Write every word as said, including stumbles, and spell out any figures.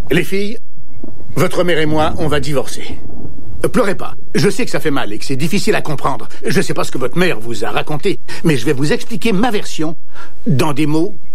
Les filles, votre mère et moi, on va divorcer. Pleurez pas. Je sais que ça fait mal et que c'est difficile à comprendre. Je sais pas ce que votre mère vous a raconté, mais je vais vous expliquer ma version dans des mots